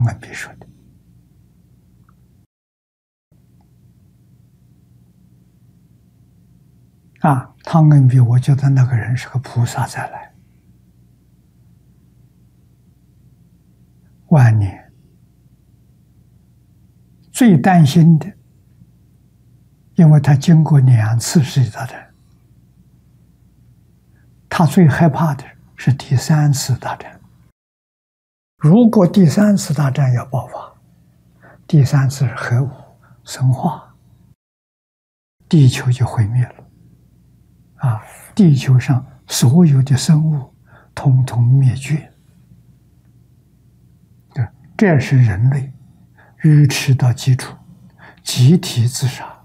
文笔说的汤恩比，我觉得那个人是个菩萨再来，晚年最担心的，因为他经过2次世界大战，他最害怕的是第3次大战。如果第3次大战要爆发，第3次是核武生化，地球就毁灭了。地球上所有的生物统统灭绝，这是人类愚痴到基础，集体自杀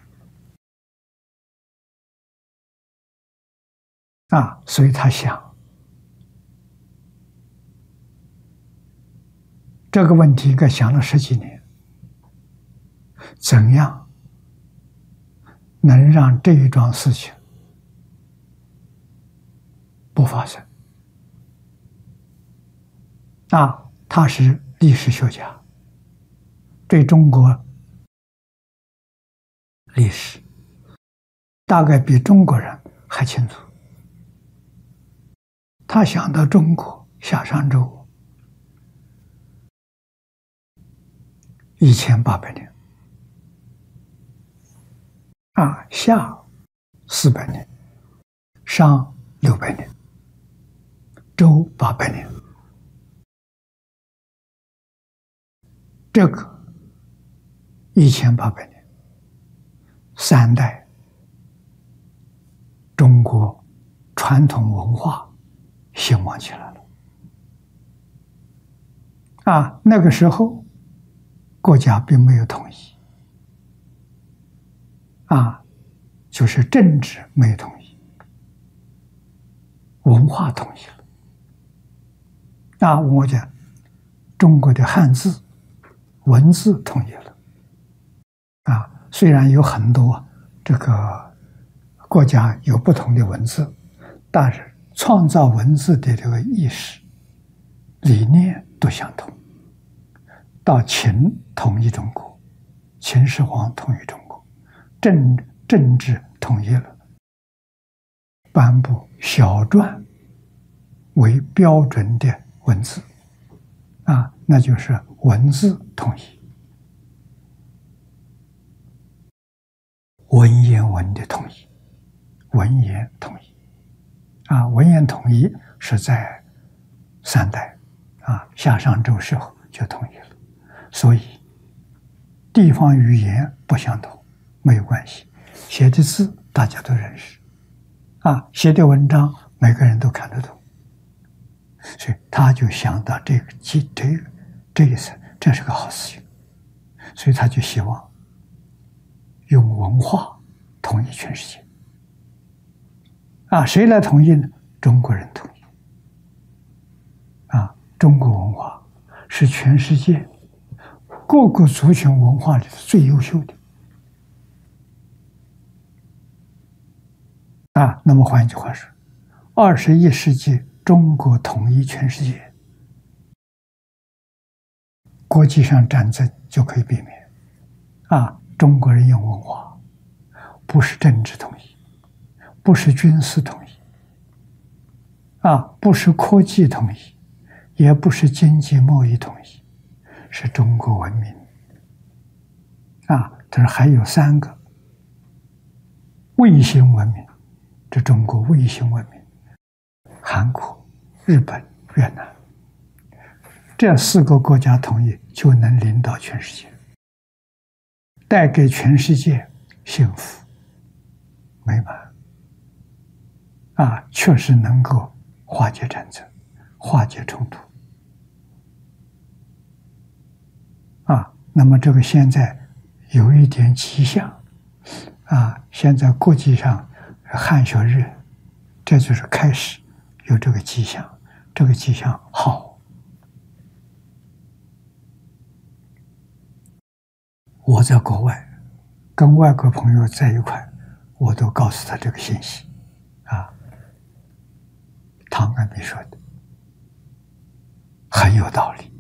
所以他想这个问题，应该想了10几年，怎样能让这一桩事情不发生？他是历史学家，对中国历史大概比中国人还清楚。他想到中国夏商周1800年，夏400年，商600年，周800年。这个1800年，3代中国传统文化兴旺起来了。那个时候国家并没有统一，就是政治没有统一，文化统一了。我讲中国的汉字文字统一了。虽然有很多这个国家有不同的文字，但是创造文字的这个意识理念都相同。到秦统一中国，秦始皇统一中国，政治统一了，颁布小篆为标准的文字，那就是文字统一。文言文的统一，文言统一，文言统一是在3代，夏商周时候就统一了。所以地方语言不相同没有关系，写的字大家都认识，写的文章每个人都看得懂，所以他就想到这一次，这是个好事情，所以他就希望用文化统一全世界。谁来统一呢？中国人统一。中国文化是全世界各个族群文化里最优秀的。那么换一句话说，21世纪中国统一全世界，国际上战争就可以避免。中国人用文化，不是政治统一，不是军事统一，不是科技统一，也不是经济贸易统一，是中国文明。但是还有3个卫星文明，这中国卫星文明，韩国、日本、越南，这4个国家统一就能领导全世界，带给全世界幸福美满。确实能够化解战争，化解冲突。那么这个现在有一点迹象，现在国际上汉学日，这就是开始有这个迹象，这个迹象好。我在国外跟外国朋友在一块，我都告诉他这个信息，汤恩比说的很有道理。